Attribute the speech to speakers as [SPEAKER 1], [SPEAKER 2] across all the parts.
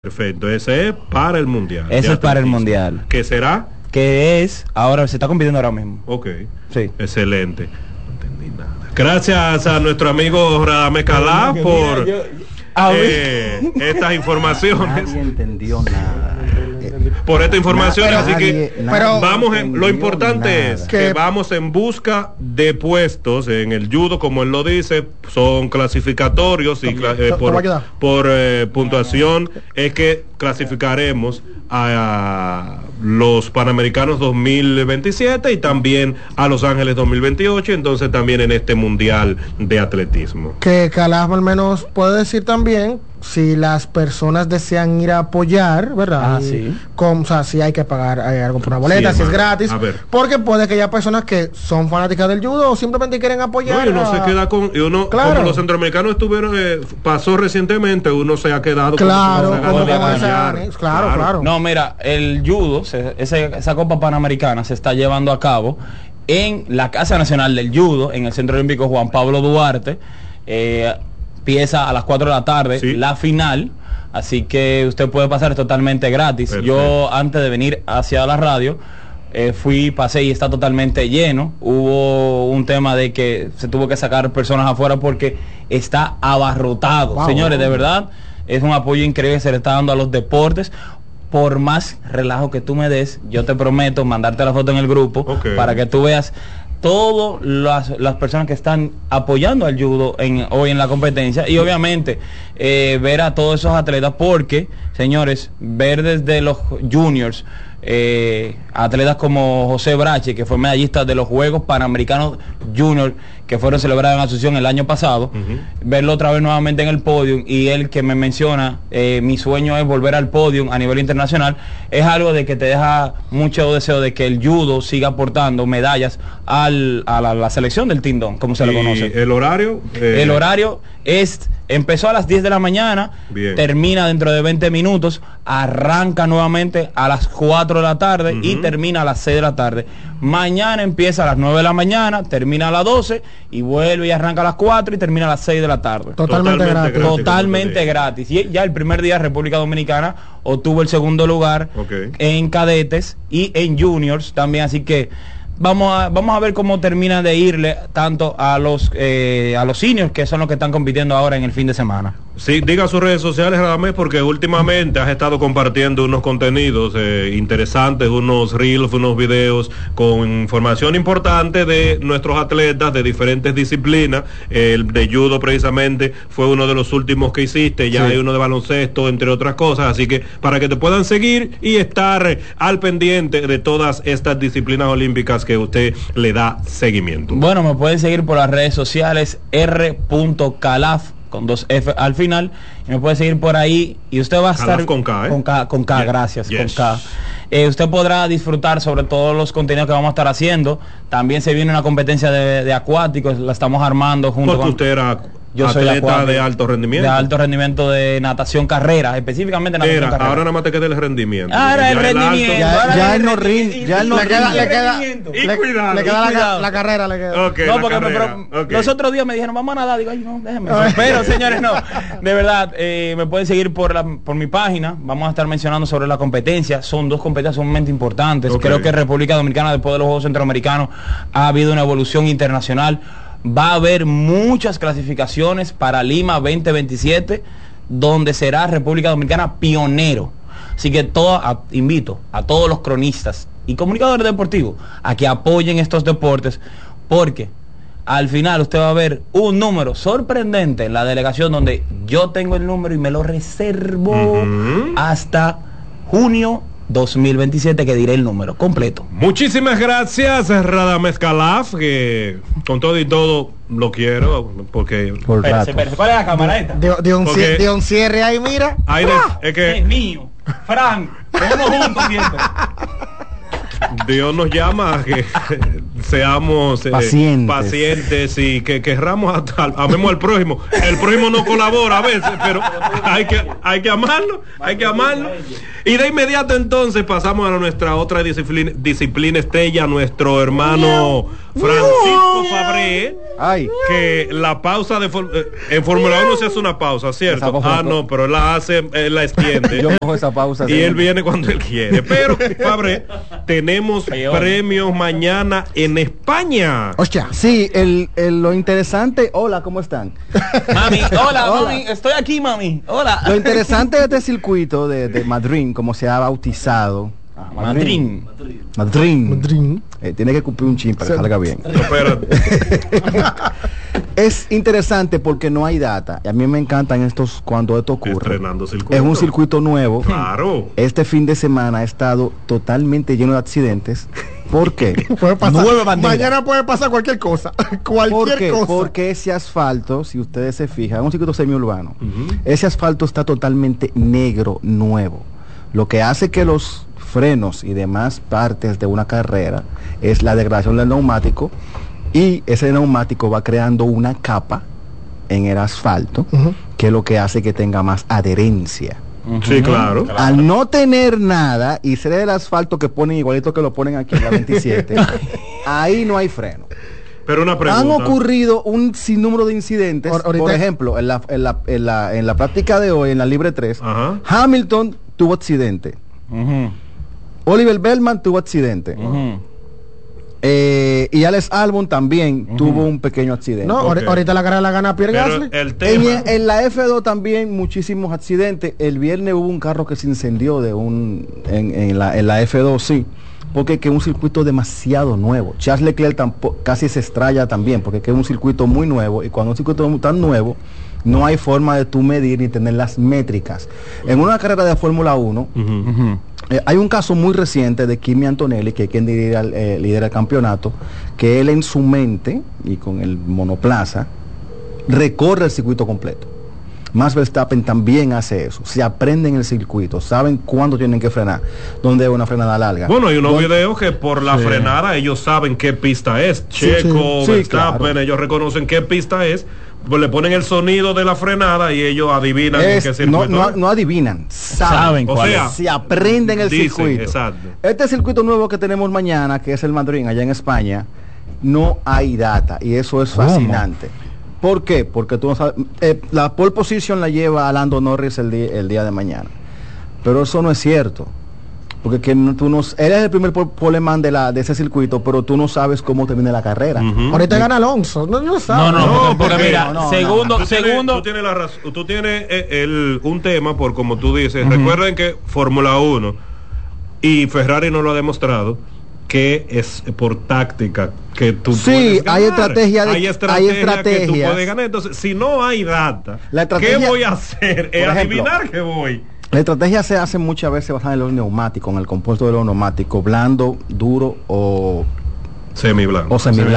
[SPEAKER 1] Perfecto, ese es para el mundial.
[SPEAKER 2] Ese es para el mundial.
[SPEAKER 1] ¿Qué será?
[SPEAKER 2] Que es, ahora se está compitiendo ahora mismo.
[SPEAKER 1] Ok.
[SPEAKER 2] Sí.
[SPEAKER 1] Excelente. No entendí nada. Gracias a nuestro amigo Radamés Calaf por estas informaciones.
[SPEAKER 3] Nadie entendió nada.
[SPEAKER 1] Por esta información, así que vamos lo importante
[SPEAKER 3] nada.
[SPEAKER 1] es que vamos en busca de puestos en el judo, como él lo dice, son clasificatorios y por puntuación es que clasificaremos a los Panamericanos 2027 y también a Los Ángeles 2028, entonces también en este Mundial de Atletismo.
[SPEAKER 4] Que Calaf al menos puede decir también si las personas desean ir a apoyar, ¿verdad?
[SPEAKER 2] Sí.
[SPEAKER 4] O sea, si hay que pagar algo por una boleta,
[SPEAKER 1] Sí,
[SPEAKER 4] si es
[SPEAKER 1] hermano.
[SPEAKER 4] gratis.
[SPEAKER 1] A ver.
[SPEAKER 4] Porque puede que haya personas que son fanáticas del judo o simplemente quieren apoyar.
[SPEAKER 1] No, y uno se queda con,
[SPEAKER 4] Claro.
[SPEAKER 1] como los centroamericanos estuvieron, pasó recientemente, uno se ha quedado
[SPEAKER 4] Claro,
[SPEAKER 1] con esa
[SPEAKER 4] como
[SPEAKER 1] gana de
[SPEAKER 4] con
[SPEAKER 1] apoyar.
[SPEAKER 4] claro.
[SPEAKER 2] No, mira, el judo, esa Copa Panamericana se está llevando a cabo en la Casa Nacional del Judo, en el Centro Olímpico Juan Pablo Duarte. Empieza a las 4 de la tarde,
[SPEAKER 1] Sí.
[SPEAKER 2] la final. Así que usted puede pasar, es totalmente gratis.
[SPEAKER 1] Perfecto.
[SPEAKER 2] Yo antes de venir hacia la radio pasé y está totalmente lleno. Hubo un tema de que se tuvo que sacar personas afuera porque está abarrotado.
[SPEAKER 4] Wow.
[SPEAKER 2] Señores, de verdad, es un apoyo increíble que se le está dando a los deportes. Por más relajo que tú me des, yo te prometo mandarte la foto en el grupo para que tú veas todas las personas que están apoyando al judo hoy en la competencia y obviamente ver a todos esos atletas porque, señores, ver desde los juniors atletas como José Brache, que fue medallista de los Juegos Panamericanos Junior que fueron celebrados en Asunción el año pasado, verlo otra vez nuevamente en el podio y él que me menciona, mi sueño es volver al podio a nivel internacional, es algo de que te deja mucho deseo de que el judo siga aportando medallas a la selección del Tindón, como se le conoce.
[SPEAKER 1] ¿El horario?
[SPEAKER 2] El horario empezó a las 10 de la mañana,
[SPEAKER 1] Bien.
[SPEAKER 2] termina dentro de 20 minutos, arranca nuevamente a las 4 de la tarde y termina a las 6 de la tarde. Mañana empieza a las 9 de la mañana, termina a las 12 y vuelve y arranca a las 4 y termina a las 6 de la tarde.
[SPEAKER 4] Totalmente gratis.
[SPEAKER 2] Totalmente gratis. Y ya el primer día República Dominicana obtuvo el segundo lugar en cadetes y en juniors también, así que vamos a ver cómo termina de irle tanto a los seniors, que son los que están compitiendo ahora en el fin de semana.
[SPEAKER 1] Sí, diga sus redes sociales, Radamés, porque últimamente has estado compartiendo unos contenidos interesantes, unos reels, unos videos con información importante de nuestros atletas de diferentes disciplinas. El de judo precisamente fue uno de los últimos que hiciste, ya hay uno de baloncesto, entre otras cosas, así que para que te puedan seguir y estar al pendiente de todas estas disciplinas olímpicas que usted le da seguimiento.
[SPEAKER 2] Bueno, me pueden seguir por las redes sociales r.calaf con 2 F al final, y me puede seguir por ahí y usted va a estar
[SPEAKER 1] con K,
[SPEAKER 2] con K, gracias,
[SPEAKER 1] Yes.
[SPEAKER 2] con K. Usted podrá disfrutar sobre todos los contenidos que vamos a estar haciendo. También se viene una competencia de acuáticos, la estamos armando junto
[SPEAKER 1] Porque
[SPEAKER 2] con...
[SPEAKER 1] usted era
[SPEAKER 2] Yo soy
[SPEAKER 1] atleta de alto rendimiento.
[SPEAKER 2] De alto rendimiento de natación carrera, específicamente natación carrera.
[SPEAKER 1] Ahora nada más te queda el rendimiento.
[SPEAKER 2] Ahora el rendimiento.
[SPEAKER 4] Ya él no rinde, ya él no
[SPEAKER 2] le queda
[SPEAKER 4] la carrera le queda.
[SPEAKER 1] Okay,
[SPEAKER 2] no,
[SPEAKER 1] la
[SPEAKER 2] porque
[SPEAKER 1] carrera.
[SPEAKER 2] los otros días me dijeron, vamos a nadar, digo, ay no, déjenme. Pero señores, no, de verdad, me pueden seguir por mi página, vamos a estar mencionando sobre la competencia, son 2 competencias sumamente importantes. Creo que República Dominicana, después de los Juegos Centroamericanos, ha habido una evolución internacional. Va a haber muchas clasificaciones para Lima 2027, donde será República Dominicana pionero. Así que invito a todos los cronistas y comunicadores deportivos a que apoyen estos deportes, porque al final usted va a ver un número sorprendente en la delegación, donde yo tengo el número y me lo reservo hasta junio 2027, que diré el número completo.
[SPEAKER 1] Muchísimas gracias, Radamés Calaf, que con todo y todo lo quiero, porque
[SPEAKER 2] Espérese, ¿cuál es la cámara esta?
[SPEAKER 4] De un cierre ahí, mira.
[SPEAKER 1] es que
[SPEAKER 2] Es mío, Frank, tenemos juntos siempre.
[SPEAKER 1] Dios nos llama a que seamos pacientes y que querramos amemos al prójimo. El prójimo no colabora a veces, pero hay que amarlo, Y de inmediato entonces pasamos a nuestra otra disciplina estrella, nuestro hermano Francisco Fabré, que la pausa en Fórmula 1 se hace una pausa, ¿cierto? No, pero él la extiende.
[SPEAKER 3] Yo cojo esa pausa.
[SPEAKER 1] Y él viene cuando él quiere. Pero, Fabré, tenemos premios mañana en España.
[SPEAKER 3] Hostia. Sí, lo interesante. Hola, ¿cómo están?
[SPEAKER 2] Mami, hola, mami, estoy aquí, mami. Hola.
[SPEAKER 3] Lo interesante de este circuito de Madrid, como se ha bautizado. Madrid. Tiene que cumplir un chin para que salga bien. Es interesante porque no hay data. Y a mí me encantan cuando esto ocurre. Es un circuito nuevo.
[SPEAKER 1] Claro.
[SPEAKER 3] Este fin de semana ha estado totalmente lleno de accidentes. ¿Por qué?
[SPEAKER 4] Mañana puede pasar cualquier cosa.
[SPEAKER 3] Porque ese asfalto, si ustedes se fijan, es un circuito semiurbano. Ese asfalto está totalmente negro, nuevo. Lo que hace que los frenos y demás partes de una carrera es la degradación del neumático, y ese neumático va creando una capa en el asfalto, que es lo que hace que tenga más adherencia.
[SPEAKER 1] Sí, claro.
[SPEAKER 3] Al no tener nada y ser el asfalto que ponen igualito que lo ponen aquí en la 27, ahí no hay freno.
[SPEAKER 1] Pero una pregunta.
[SPEAKER 3] Han ocurrido un sinnúmero de incidentes. Por ejemplo, en la práctica de hoy, en la Libre 3, Hamilton tuvo accidente. Oliver Bellman tuvo accidente. Y Alex Albon también tuvo un pequeño accidente.
[SPEAKER 4] No, ahorita la carrera la gana Pierre Gasly.
[SPEAKER 3] En la F2 también muchísimos accidentes. El viernes hubo un carro que se incendió en la F2, sí, porque es un circuito demasiado nuevo. Charles Leclerc casi se estrella también, porque es un circuito muy nuevo, y cuando un circuito tan nuevo no hay forma de tú medir ni tener las métricas. En una carrera de Fórmula 1 hay un caso muy reciente de Kimi Antonelli, que es quien lidera el campeonato, que él en su mente y con el monoplaza recorre el circuito completo. Max Verstappen también hace eso. Se aprenden el circuito, saben cuándo tienen que frenar, dónde es una frenada larga.
[SPEAKER 1] Bueno, hay unos videos que por la frenada ellos saben qué pista es. Checo, Verstappen, claro. Ellos reconocen qué pista es, pues le ponen el sonido de la frenada y ellos adivinan en qué circuito.
[SPEAKER 3] No adivinan, saben cuál es. Se aprenden el circuito.
[SPEAKER 1] Exacto.
[SPEAKER 3] Este circuito nuevo que tenemos mañana, que es el Madrid, allá en España, no hay data, y eso es fascinante. ¿Por qué? Porque tú no sabes, la pole position la lleva a Lando Norris el día de mañana, pero eso no es cierto, porque él es el primer poleman de ese circuito, pero tú no sabes cómo termina la carrera.
[SPEAKER 4] Ahorita gana Alonso, no sabes.
[SPEAKER 2] No, porque mira, segundo.
[SPEAKER 1] Tú tienes la razón, tú tienes un tema por como tú dices. Recuerden que Fórmula 1 y Ferrari no lo ha demostrado, que es por táctica que tú puedes ganar.
[SPEAKER 3] Hay estrategias
[SPEAKER 1] que tú puedes ganar. Entonces, si no hay data, ¿qué voy a hacer? Es adivinar qué voy.
[SPEAKER 3] La estrategia se hace muchas veces basada en los neumáticos, en el compuesto de los neumáticos, blando, duro o
[SPEAKER 1] semiblando.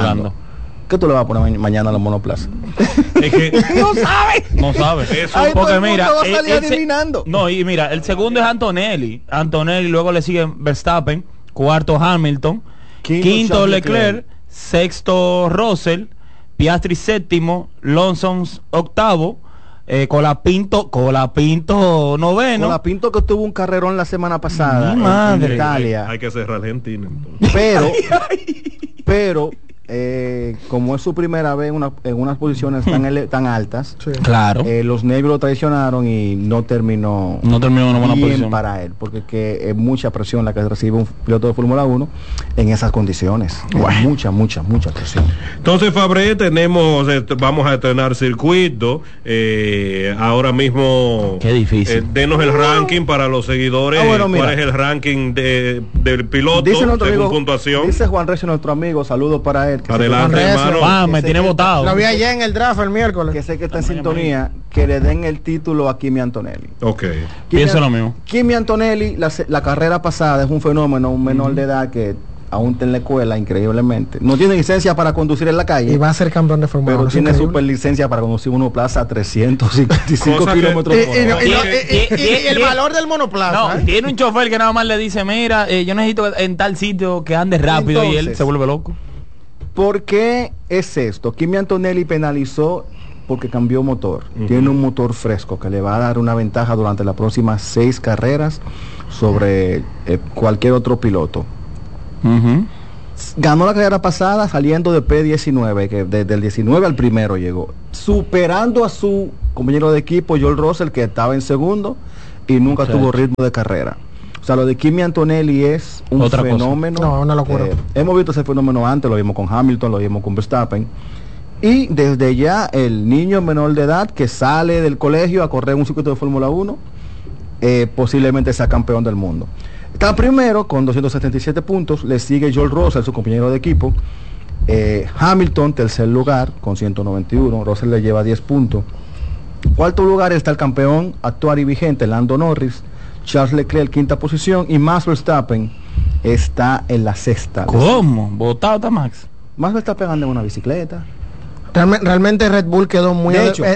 [SPEAKER 3] ¿Qué tú le vas a poner mañana a los monoplazas?
[SPEAKER 2] Es que no sabe. Porque mira,
[SPEAKER 3] adivinando.
[SPEAKER 2] Y mira, el segundo es Antonelli, luego le sigue Verstappen, cuarto Hamilton, quinto Leclerc, sexto Russell, Piastri séptimo, Lawson octavo, Colapinto noveno.
[SPEAKER 3] Colapinto que tuvo un carrerón la semana pasada en Italia.
[SPEAKER 1] Hay que cerrar Argentina
[SPEAKER 3] pero como es su primera vez en unas posiciones tan altas,
[SPEAKER 2] claro,
[SPEAKER 3] los nervios lo traicionaron y no terminó
[SPEAKER 2] una buena posición
[SPEAKER 3] para él, porque es mucha presión la que recibe un piloto de Fórmula 1 en esas condiciones. Mucha presión.
[SPEAKER 1] Entonces, Fabré, vamos a estrenar circuito ahora mismo.
[SPEAKER 2] Qué difícil.
[SPEAKER 1] Denos el ranking para los seguidores. ¿Cuál es el ranking del piloto según puntuación?
[SPEAKER 3] Dice Juan Recio, nuestro amigo, saludos para él.
[SPEAKER 1] Adelante, hermano.
[SPEAKER 2] Me tiene votado.
[SPEAKER 4] Lo vi allá en el draft el miércoles.
[SPEAKER 3] Que sé que está en sintonía, que le den el título a Kimi Antonelli.
[SPEAKER 1] Ok.
[SPEAKER 2] Pienso lo mismo.
[SPEAKER 3] Kimi Antonelli, la carrera pasada, es un fenómeno, un menor de edad que aún está en la escuela, increíblemente. No tiene licencia para conducir en la calle.
[SPEAKER 4] Y va a ser campeón de Fórmula 1.
[SPEAKER 3] Pero tiene super licencia para conducir monoplaza a 355 kilómetros por hora.
[SPEAKER 4] Y el valor del monoplaza.
[SPEAKER 2] Tiene un chofer que nada más le dice, mira, yo necesito en tal sitio que ande rápido. Entonces, y él se vuelve loco.
[SPEAKER 3] ¿Por qué es esto? Kimi Antonelli penalizó porque cambió motor. Tiene un motor fresco que le va a dar una ventaja durante las próximas 6 carreras sobre cualquier otro piloto. Ganó la carrera pasada saliendo de P19, que desde el 19 al primero llegó, superando a su compañero de equipo George Russell, que estaba en segundo y nunca tuvo ritmo de carrera. O sea, lo de Kimi Antonelli es un fenómeno.
[SPEAKER 4] No, una locura.
[SPEAKER 3] Hemos visto ese fenómeno antes, lo vimos con Hamilton, lo vimos con Verstappen. Y desde ya el niño menor de edad que sale del colegio a correr un circuito de Fórmula 1, posiblemente sea campeón del mundo. Está primero con 277 puntos, le sigue George Russell, su compañero de equipo. Hamilton, tercer lugar, con 191, Russell le lleva 10 puntos. Cuarto lugar está el campeón actual y vigente, Lando Norris. Charles Leclerc, quinta posición, y Max Verstappen está en la sexta.
[SPEAKER 2] ¿Cómo? ¿Botado está Max?
[SPEAKER 3] Max Verstappen anda en una bicicleta.
[SPEAKER 4] Realmente Red Bull quedó muy
[SPEAKER 3] de hecho,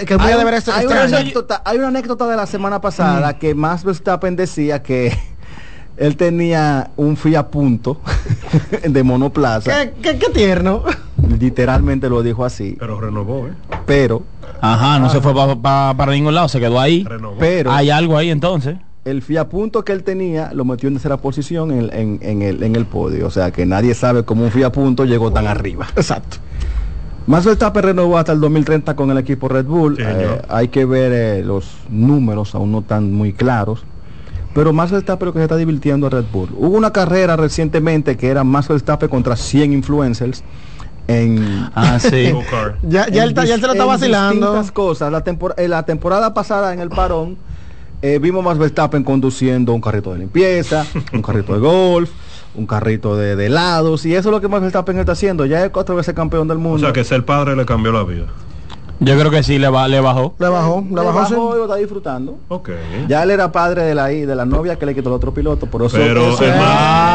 [SPEAKER 4] hay
[SPEAKER 3] una anécdota de la semana pasada que Max Verstappen decía que él tenía un Fiat Punto de monoplaza.
[SPEAKER 4] ¿Qué tierno?
[SPEAKER 3] Literalmente lo dijo así.
[SPEAKER 1] Pero renovó,
[SPEAKER 3] Pero
[SPEAKER 2] no se fue para ningún lado, se quedó ahí.
[SPEAKER 1] Renovó.
[SPEAKER 3] Pero
[SPEAKER 2] hay algo ahí entonces.
[SPEAKER 3] El Fiat Punto que él tenía lo metió en tercera posición en el podio. O sea que nadie sabe cómo un Fiat Punto llegó tan arriba.
[SPEAKER 4] Exacto.
[SPEAKER 3] Max Verstappen renovó hasta el 2030 con el equipo Red Bull. Hay que ver los números, aún no están muy claros. Pero Max Verstappen lo que se está divirtiendo a Red Bull. Hubo una carrera recientemente que era Max Verstappen contra 100 influencers en
[SPEAKER 2] sí.
[SPEAKER 4] ya él se lo está vacilando.
[SPEAKER 3] Distintas cosas. La temporada pasada en el parón vimos Max Verstappen conduciendo un carrito de limpieza, un carrito de golf, un carrito de helados, y eso es lo que Max Verstappen está haciendo. Ya es 4 veces campeón del mundo.
[SPEAKER 1] O sea que ser padre le cambió la vida.
[SPEAKER 2] Yo creo que sí, le bajó.
[SPEAKER 3] Le bajó
[SPEAKER 4] sí.
[SPEAKER 3] Y lo está disfrutando.
[SPEAKER 1] Okay.
[SPEAKER 3] Ya él era padre de la novia que le quitó el otro piloto, por eso.
[SPEAKER 1] Pero
[SPEAKER 3] te cuento,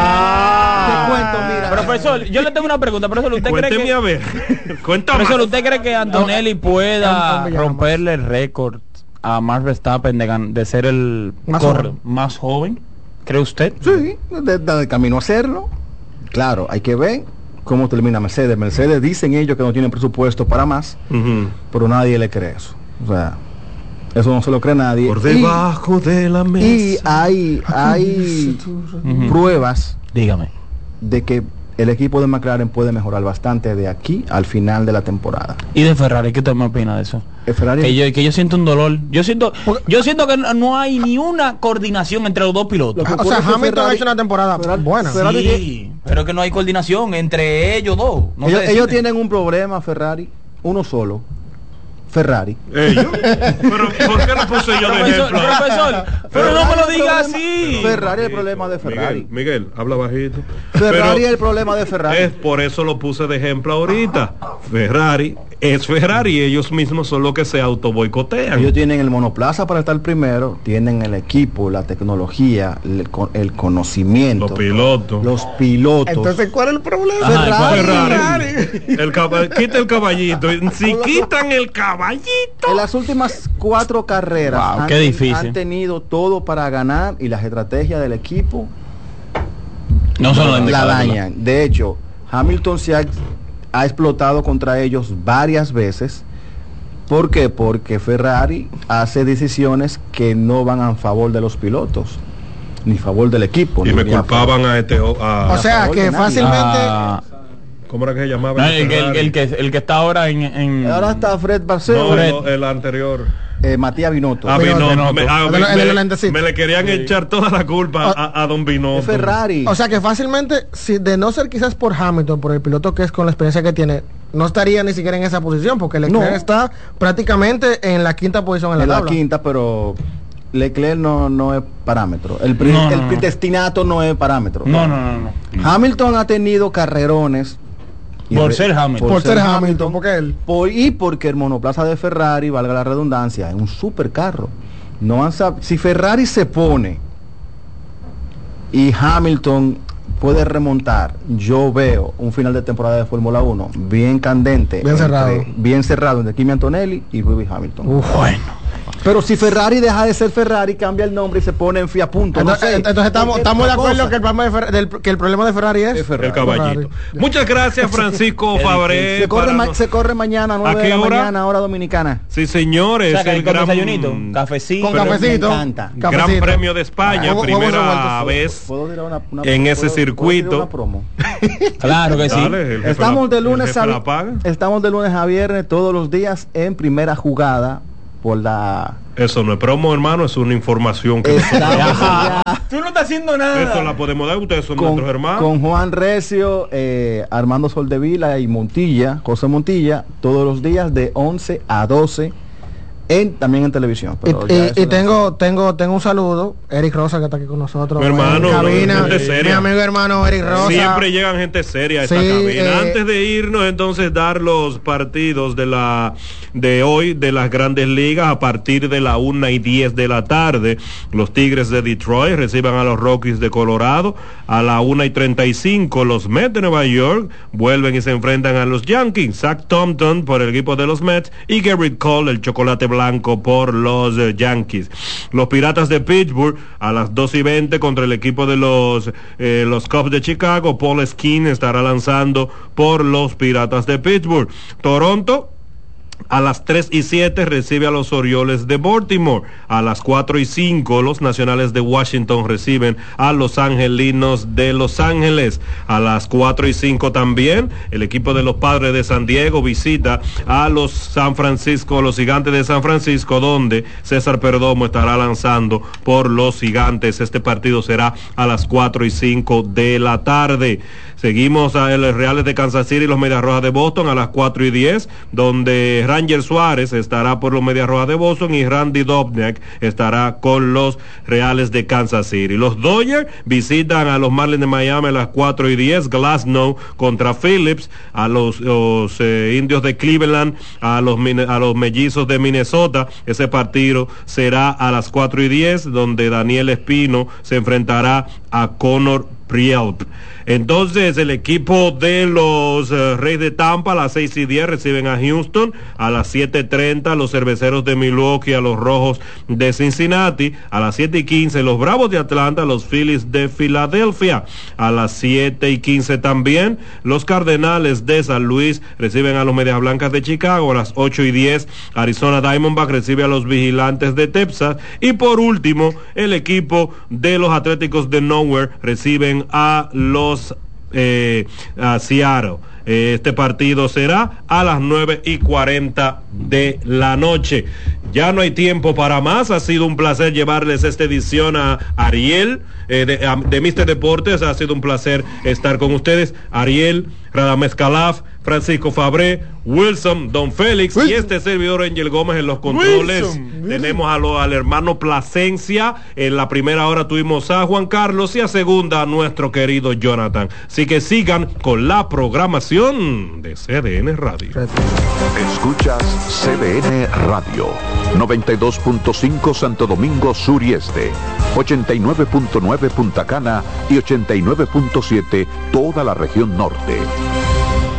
[SPEAKER 2] mira. Profesor, yo le tengo una pregunta, profesor, ¿usted cree que
[SPEAKER 1] a ver? Cuéntame.
[SPEAKER 2] Profesor, ¿usted cree que Antonelli pueda romperle el récord a Max Verstappen de ser el más joven? ¿Cree usted?
[SPEAKER 3] Sí, de camino a hacerlo. Claro, hay que ver cómo termina Mercedes. Mercedes dicen ellos que no tienen presupuesto para más, pero nadie le cree eso. O sea, eso no se lo cree nadie.
[SPEAKER 1] Por debajo de la mesa.
[SPEAKER 3] Y hay pruebas,
[SPEAKER 2] dígame,
[SPEAKER 3] de que el equipo de McLaren puede mejorar bastante de aquí al final de la temporada.
[SPEAKER 2] ¿Y de Ferrari? ¿Qué usted me opina de eso?
[SPEAKER 3] Ferrari,
[SPEAKER 2] que yo siento un dolor. Yo siento que no hay ni una coordinación entre los dos pilotos.
[SPEAKER 4] O sea, Hamilton ha hecho una temporada buena.
[SPEAKER 2] Sí, pero que no hay coordinación entre ellos dos.
[SPEAKER 3] Ellos tienen un problema, Ferrari, uno solo. Ferrari.
[SPEAKER 1] ¿Ellos? Pero ¿por qué no puse yo de ejemplo?
[SPEAKER 2] Profesor, pero no me lo diga así.
[SPEAKER 3] Ferrari es el problema de Ferrari.
[SPEAKER 1] Miguel, habla bajito.
[SPEAKER 3] Ferrari es el problema de Ferrari.
[SPEAKER 1] Es por eso lo puse de ejemplo ahorita. Ferrari es Ferrari, ellos mismos son los que se autoboicotean.
[SPEAKER 3] Ellos tienen el monoplaza para estar primero, tienen el equipo, la tecnología, el conocimiento, los pilotos.
[SPEAKER 4] Entonces, ¿cuál es el problema?
[SPEAKER 1] Ferrari. Quita el caballito. Si quitan el caballito.
[SPEAKER 3] En las últimas 4 carreras han tenido todo para ganar, y las estrategias del equipo
[SPEAKER 2] no son
[SPEAKER 3] la dañan. De hecho, Hamilton se ha explotado contra ellos varias veces. ¿Por qué? Porque Ferrari hace decisiones que no van a favor de los pilotos, ni a favor del equipo.
[SPEAKER 1] Y me culpaban a
[SPEAKER 4] o sea, que fácilmente...
[SPEAKER 1] ¿Cómo era que se llamaba?
[SPEAKER 2] El que está ahora en...
[SPEAKER 3] Ahora está Fred Barcelo.
[SPEAKER 1] No, el anterior.
[SPEAKER 3] Matías Binotto.
[SPEAKER 1] Me le querían echar toda la culpa a don Binotto.
[SPEAKER 3] Ferrari.
[SPEAKER 4] O sea que fácilmente, si de no ser quizás por Hamilton, por el piloto que es, con la experiencia que tiene, no estaría ni siquiera en esa posición, porque Leclerc está prácticamente en la 5ª posición en la tabla.
[SPEAKER 3] La 5ª, pero Leclerc no es parámetro. El predestinato no es parámetro.
[SPEAKER 2] No.
[SPEAKER 3] Hamilton ha tenido carrerones.
[SPEAKER 2] Por ser Hamilton.
[SPEAKER 4] Porque él.
[SPEAKER 3] Y porque el monoplaza de Ferrari, valga la redundancia, es un supercarro. Si Ferrari se pone y Hamilton puede remontar, yo veo un final de temporada de Fórmula 1 bien candente,
[SPEAKER 4] bien cerrado
[SPEAKER 3] entre Kimi Antonelli y Lewis Hamilton.
[SPEAKER 2] Bueno.
[SPEAKER 3] Pero si Ferrari deja de ser Ferrari, cambia el nombre y se pone en FIA Punto.
[SPEAKER 4] Entonces estamos de acuerdo que el problema de Ferrari es
[SPEAKER 1] el caballito. Muchas gracias, Francisco Fabré.
[SPEAKER 3] Se corre mañana a 9 de la mañana, hora dominicana.
[SPEAKER 1] Sí, señores.
[SPEAKER 2] O sea, el gran desayunito,
[SPEAKER 4] cafecito. Con cafecito.
[SPEAKER 1] Gran Premio de España, primera vez en ese circuito.
[SPEAKER 2] Claro que sí.
[SPEAKER 3] Estamos de lunes a viernes todos los días en primera jugada por la...
[SPEAKER 1] Eso no es promo, hermano, es una información que
[SPEAKER 2] tú no estás haciendo nada.
[SPEAKER 1] Eso la podemos dar, ustedes son nuestros hermanos.
[SPEAKER 3] Con Juan Recio, Armando Soldevila y Montilla, José Montilla, todos los días de 11 a 12 también en televisión.
[SPEAKER 4] Y tengo un saludo, Eric Rosa, que está aquí con nosotros.
[SPEAKER 1] Mi hermano,
[SPEAKER 4] en cabina, mi amigo hermano Eric Rosa.
[SPEAKER 1] Siempre llegan gente seria a esta cabina. Antes de irnos, entonces, dar los partidos de hoy de las Grandes Ligas a partir de la 1:10 de la tarde. Los Tigres de Detroit reciban a los Rockies de Colorado. A la 1:35 los Mets de Nueva York vuelven y se enfrentan a los Yankees. Zach Thompson por el equipo de los Mets y Gerrit Cole, el chocolate blanco, por los Yankees. Los Piratas de Pittsburgh a las 2:20 contra el equipo de los Cubs de Chicago. Paul Skeens estará lanzando por los Piratas de Pittsburgh. Toronto a las 3:07 recibe a los Orioles de Baltimore. A las 4:05 los Nacionales de Washington reciben a los Angelinos de Los Ángeles. A las 4:05 también el equipo de los Padres de San Diego visita a los Gigantes de San Francisco, donde César Perdomo estará lanzando por los Gigantes. Este partido será a las 4:05 de la tarde. Seguimos a los Reales de Kansas City y los Medias Rojas de Boston a las 4:10, donde Ranger Suárez estará por los Medias Rojas de Boston y Randy Dobnak estará con los Reales de Kansas City. Los Dodgers visitan a los Marlins de Miami a las 4:10, Glasnow contra Phillips, a los Indios de Cleveland, a los Mellizos de Minnesota. Ese partido será a las 4:10, donde Daniel Espino se enfrentará a Connor Prielp. Entonces el equipo de los Reyes de Tampa a las 6:10 reciben a Houston. A las 7:30 los Cerveceros de Milwaukee a los Rojos de Cincinnati. A las 7:15 los Bravos de Atlanta a los Phillies de Filadelfia. A las 7:15 también los Cardenales de San Luis reciben a los Medias Blancas de Chicago. A las 8:10 Arizona Diamondbacks recibe a los Vigilantes de Texas. Y por último el equipo de los Atléticos de Nowhere reciben a los a Seattle. Este partido será a las 9:40 de la noche. Ya no hay tiempo para más. Ha sido un placer llevarles esta edición a Ariel de Mister Deportes. Ha sido un placer estar con ustedes. Ariel, Radamés Calaf, Francisco Fabré, Wilson, Don Félix y este servidor Angel Gómez en los controles. Tenemos al hermano Plasencia. En la primera hora tuvimos a Juan Carlos y a segunda a nuestro querido Jonathan. Así que sigan con la programación de CDN Radio.
[SPEAKER 5] Escuchas CDN Radio, 92.5 Santo Domingo Sur y Este, 89.9 Punta Cana y 89.7 toda la región norte.